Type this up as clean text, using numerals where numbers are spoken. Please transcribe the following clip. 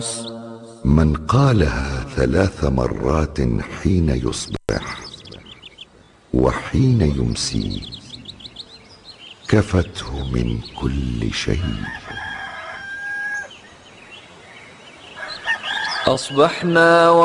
من قالها 3 مرات حين يصبح وحين يمسي كفته من كل شيء. أصبحنا